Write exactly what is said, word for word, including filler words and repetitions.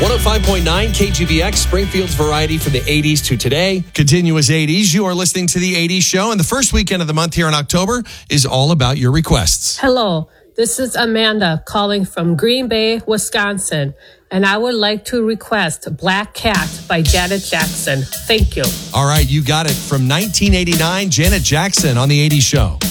one oh five point nine K G B X, Springfield's variety from the eighties to today. Continuous eighties. You are listening to the eighties show, and the first weekend of the month here in October is all about your requests. Hello, this is Amanda calling from Green Bay, Wisconsin, and I would like to request Black Cat by Janet Jackson. Thank you. All right, you got it. From nineteen eighty-nine, Janet Jackson on the eighties show.